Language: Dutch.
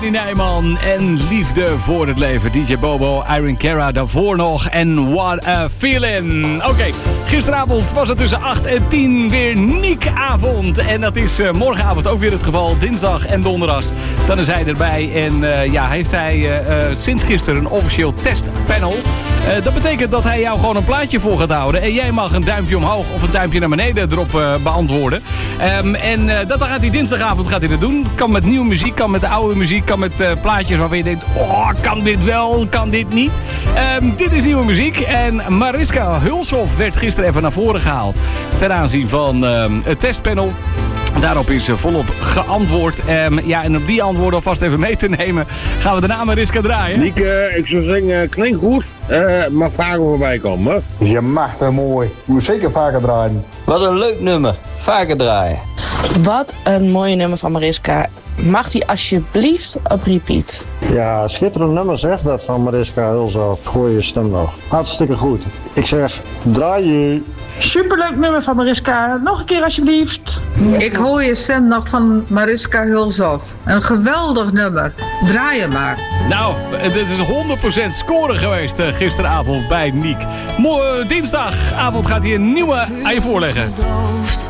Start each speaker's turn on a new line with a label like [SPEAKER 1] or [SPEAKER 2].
[SPEAKER 1] Nijman en Liefde voor het Leven. DJ Bobo, Irene Cara daarvoor nog. En What a Feeling. Oké, gisteravond was het tussen 8 en 10 weer Niek-avond. En dat is morgenavond ook weer het geval. Dinsdag en donderdag. Dan is hij erbij. En heeft hij sinds gisteren een officieel testpanel. Dat betekent dat hij jou gewoon een plaatje voor gaat houden. En jij mag een duimpje omhoog of een duimpje naar beneden erop beantwoorden. Dat gaat hij dinsdagavond dat doen. Kan met nieuwe muziek, kan met oude muziek, kan met plaatjes waarvan je denkt, kan dit wel, kan dit niet. Dit is nieuwe muziek. En Mariska Hulshoff werd gisteren even naar voren gehaald ten aanzien van het testpanel. Daarop is volop geantwoord. En op die antwoorden alvast even mee te nemen, gaan we daarna Mariska draaien.
[SPEAKER 2] Nieke, ik zou zeggen, klinkt goed. Mag vaker voorbij komen.
[SPEAKER 3] Je mag het mooi. Je moet zeker vaker draaien.
[SPEAKER 4] Wat een leuk nummer. Vaker draaien.
[SPEAKER 5] Wat een mooi nummer van Mariska. Mag die alsjeblieft op repeat?
[SPEAKER 3] Ja, schitterend nummer zeg dat van Mariska Hulshoff. Gooi je stem nog. Hartstikke goed. Ik zeg, draai je.
[SPEAKER 6] Superleuk nummer van Mariska. Nog een keer alsjeblieft.
[SPEAKER 7] Ik hoor je stem nog van Mariska Hulshoff. Een geweldig nummer. Draai je maar.
[SPEAKER 1] Nou, dit is 100% scoren geweest gisteravond bij Niek. Dinsdagavond gaat hij een nieuwe aan je voorleggen.